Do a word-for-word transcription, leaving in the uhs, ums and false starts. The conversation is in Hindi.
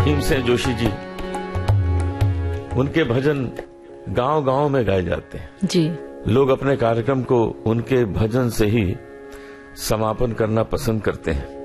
भीमसेन जोशी जी, उनके भजन गांव गांव में गाए जाते हैं जी। लोग अपने कार्यक्रम को उनके भजन से ही समापन करना पसंद करते हैं।